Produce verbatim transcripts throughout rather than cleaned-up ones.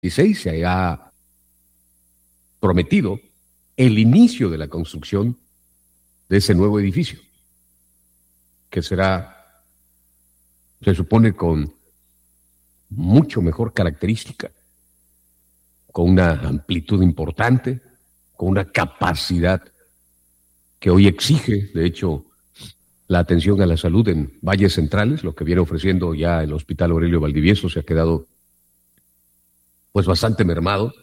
dieciséis se ha prometido el inicio de la construcción de ese nuevo edificio, que será, se supone, con mucho mejor característica, con una amplitud importante, con una capacidad que hoy exige, de hecho, la atención a la salud en valles centrales. Lo que viene ofreciendo ya el Hospital Aurelio Valdivieso se ha quedado pues bastante mermado,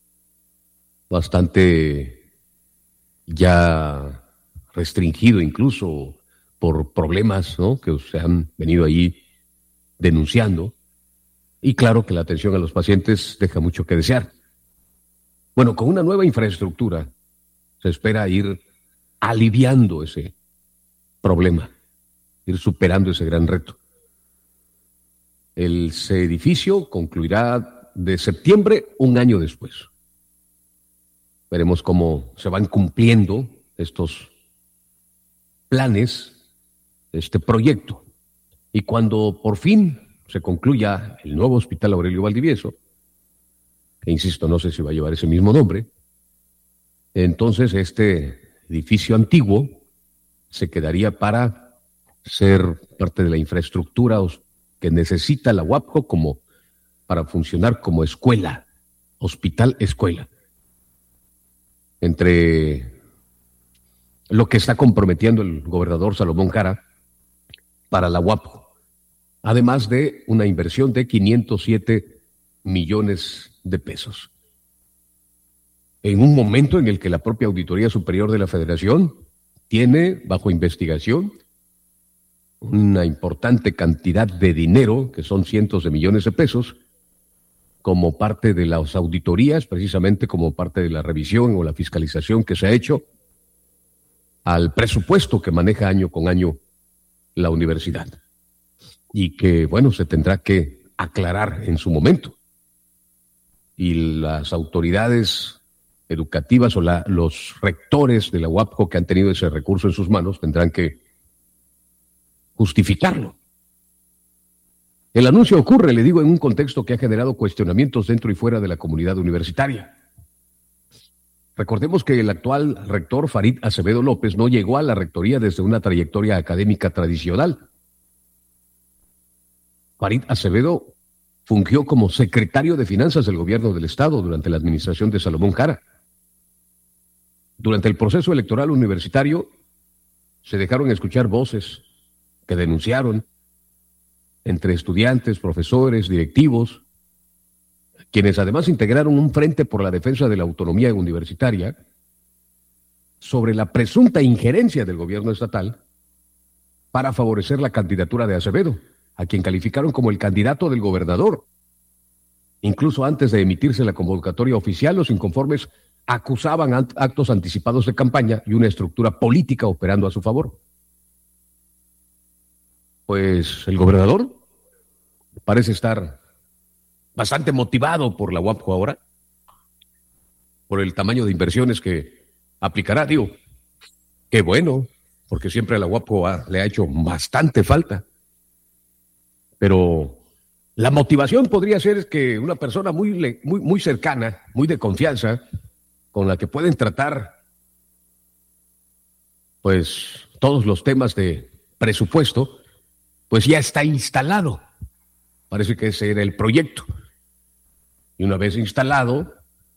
bastante ya restringido incluso por problemas, ¿no?, que se han venido ahí denunciando. Y claro que la atención a los pacientes deja mucho que desear. Bueno, con una nueva infraestructura se espera ir aliviando ese problema, ir superando ese gran reto. El edificio concluirá de septiembre un año después. Veremos cómo se van cumpliendo estos planes, este proyecto. Y cuando por fin se concluya el nuevo Hospital Aurelio Valdivieso, que insisto, no sé si va a llevar ese mismo nombre, entonces este edificio antiguo se quedaría para ser parte de la infraestructura que necesita la UAPJO como para funcionar como escuela, hospital escuela. Entre lo que está comprometiendo el gobernador Salomón Jara para la UAPJO, además de una inversión de quinientos siete millones de pesos. En un momento en el que la propia Auditoría Superior de la Federación tiene bajo investigación una importante cantidad de dinero, que son cientos de millones de pesos, como parte de las auditorías, precisamente como parte de la revisión o la fiscalización que se ha hecho al presupuesto que maneja año con año la universidad. Y que, bueno, se tendrá que aclarar en su momento. Y las autoridades educativas o la, los rectores de la UAPJO que han tenido ese recurso en sus manos tendrán que justificarlo. El anuncio ocurre, le digo, en un contexto que ha generado cuestionamientos dentro y fuera de la comunidad universitaria. Recordemos que el actual rector Farid Acevedo López no llegó a la rectoría desde una trayectoria académica tradicional. Farid Acevedo fungió como secretario de Finanzas del Gobierno del Estado durante la administración de Salomón Jara. Durante el proceso electoral universitario se dejaron escuchar voces que denunciaron entre estudiantes, profesores, directivos, quienes además integraron un frente por la defensa de la autonomía universitaria sobre la presunta injerencia del gobierno estatal para favorecer la candidatura de Acevedo, a quien calificaron como el candidato del gobernador. Incluso antes de emitirse la convocatoria oficial, los inconformes acusaban actos anticipados de campaña y una estructura política operando a su favor. Pues el gobernador parece estar bastante motivado por la UAPJO ahora, por el tamaño de inversiones que aplicará. Digo, qué bueno, porque siempre a la UAPJO ha, le ha hecho bastante falta. Pero la motivación podría ser que una persona muy, muy, muy cercana, muy de confianza, con la que pueden tratar pues todos los temas de presupuesto, pues ya está instalado. Parece que ese era el proyecto. Y una vez instalado,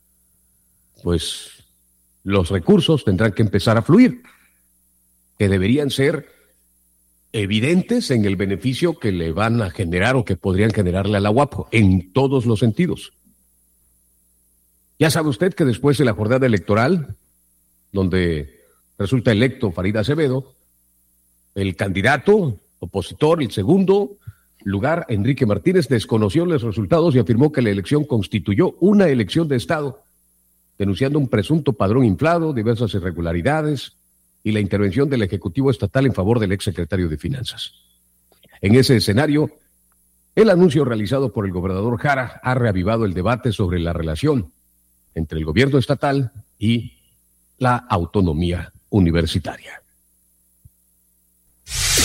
pues los recursos tendrán que empezar a fluir, que deberían ser evidentes en el beneficio que le van a generar o que podrían generarle a la UAPJO, en todos los sentidos. Ya sabe usted que después de la jornada electoral, donde resulta electo Farid Acevedo, el candidato opositor, el segundo lugar, Enrique Martínez, desconoció los resultados y afirmó que la elección constituyó una elección de Estado, denunciando un presunto padrón inflado, diversas irregularidades y la intervención del Ejecutivo Estatal en favor del exsecretario de Finanzas. En ese escenario, el anuncio realizado por el gobernador Jara ha reavivado el debate sobre la relación entre el gobierno estatal y la autonomía universitaria.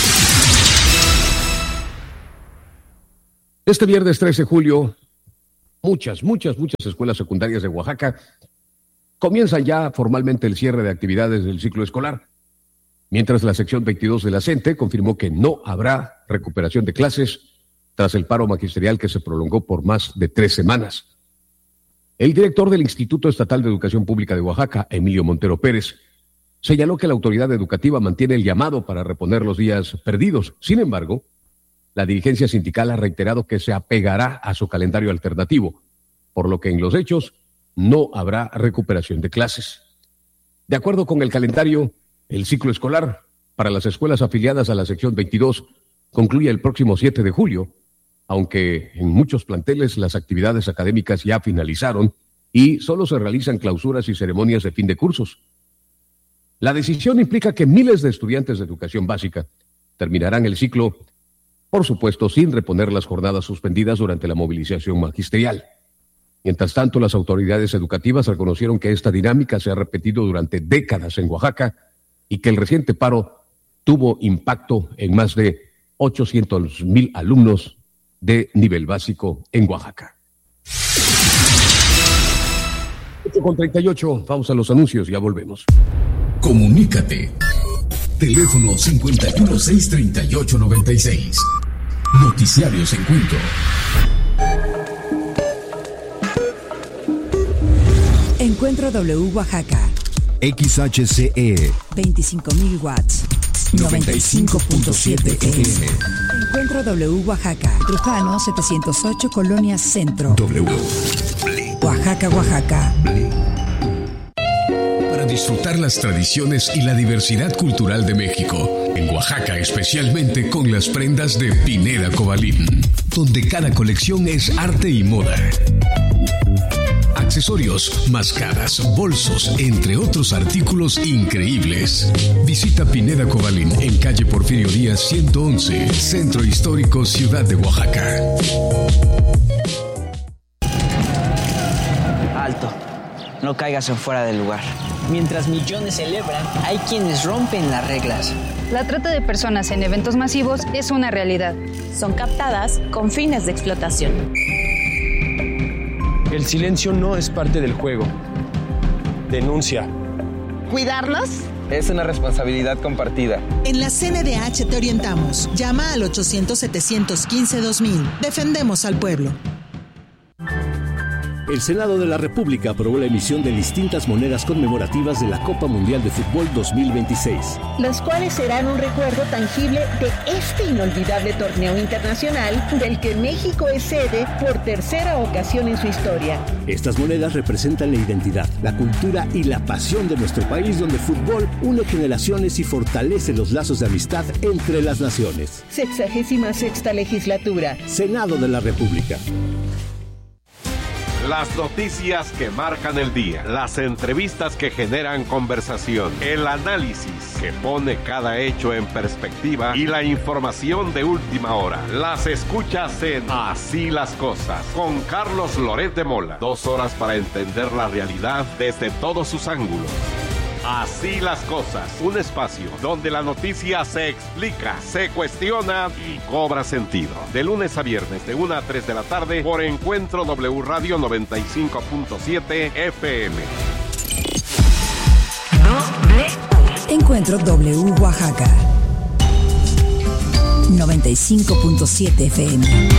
Este viernes trece de julio muchas, muchas, muchas escuelas secundarias de Oaxaca comienzan ya formalmente el cierre de actividades del ciclo escolar, mientras la sección veintidós de la CENTE confirmó que no habrá recuperación de clases tras el paro magisterial que se prolongó por más de tres semanas. El director del Instituto Estatal de Educación Pública de Oaxaca, Emilio Montero Pérez, señaló que la autoridad educativa mantiene el llamado para reponer los días perdidos. Sin embargo, la dirigencia sindical ha reiterado que se apegará a su calendario alternativo, por lo que en los hechos no habrá recuperación de clases. De acuerdo con el calendario, el ciclo escolar para las escuelas afiliadas a la sección veintidós concluye el próximo siete de julio, aunque en muchos planteles las actividades académicas ya finalizaron y solo se realizan clausuras y ceremonias de fin de cursos. La decisión implica que miles de estudiantes de educación básica terminarán el ciclo, por supuesto, sin reponer las jornadas suspendidas durante la movilización magisterial. Mientras tanto, las autoridades educativas reconocieron que esta dinámica se ha repetido durante décadas en Oaxaca y que el reciente paro tuvo impacto en más de ochocientos mil alumnos de nivel básico en Oaxaca. ocho con treinta y ocho, vamos a los anuncios, ya volvemos. Comunícate. Teléfono cincuenta y uno, seiscientos treinta y ocho, noventa y seis. Noticiarios Encuentro. Encuentro W Oaxaca. X H C E. veinticinco mil watts. noventa y cinco punto siete F M. Encuentro W Oaxaca. Trujano setecientos ocho, Colonia Centro. W. Oaxaca, Oaxaca. Para disfrutar las tradiciones y la diversidad cultural de México. En Oaxaca, especialmente con las prendas de Pineda Cobalín, donde cada colección es arte y moda. Accesorios, máscaras, bolsos, entre otros artículos increíbles. Visita Pineda Cobalín en calle Porfirio Díaz ciento once, Centro Histórico, Ciudad de Oaxaca. Alto, no caigas en fuera del lugar. Mientras millones celebran, hay quienes rompen las reglas. La trata de personas en eventos masivos es una realidad. Son captadas con fines de explotación. El silencio no es parte del juego. Denuncia. ¿Cuidarlos? Es una responsabilidad compartida. En la C N D H te orientamos. Llama al ochocientos, setecientos quince, dos mil. Defendemos al pueblo. El Senado de la República aprobó la emisión de distintas monedas conmemorativas de la Copa Mundial de Fútbol dos mil veintiséis. Las cuales serán un recuerdo tangible de este inolvidable torneo internacional del que México es sede por tercera ocasión en su historia. Estas monedas representan la identidad, la cultura y la pasión de nuestro país, donde el fútbol une generaciones y fortalece los lazos de amistad entre las naciones. Sexagésima sexta legislatura. Senado de la República. Las noticias que marcan el día, las entrevistas que generan conversación, el análisis que pone cada hecho en perspectiva y la información de última hora. Las escuchas en Así las Cosas con Carlos Loret de Mola. Dos horas para entender la realidad desde todos sus ángulos. Así las Cosas, un espacio donde la noticia se explica, se cuestiona y cobra sentido. De lunes a viernes, de una a tres de la tarde, por Encuentro W Radio noventa y cinco punto siete F M. Encuentro W Oaxaca. noventa y cinco punto siete F M.